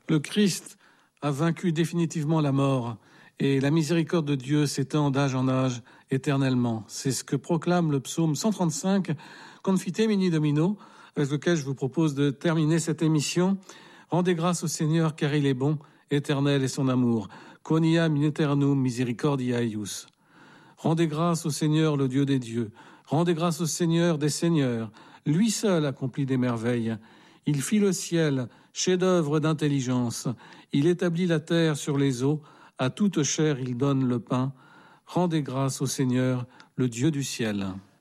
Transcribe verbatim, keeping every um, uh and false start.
Le Christ a vaincu définitivement la mort et la miséricorde de Dieu s'étend d'âge en âge éternellement. C'est ce que proclame le psaume cent trente-cinq, Confite Mini Domino, avec lequel je vous propose de terminer cette émission. Rendez grâce au Seigneur car il est bon, éternel est son amour. Quoniam in aeternum misericordia eius. Rendez grâce au Seigneur, le Dieu des dieux. Rendez grâce au Seigneur des seigneurs. Lui seul accomplit des merveilles. Il fit le ciel, chef-d'œuvre d'intelligence. Il établit la terre sur les eaux. À toute chair il donne le pain. Rendez grâce au Seigneur, le Dieu du ciel.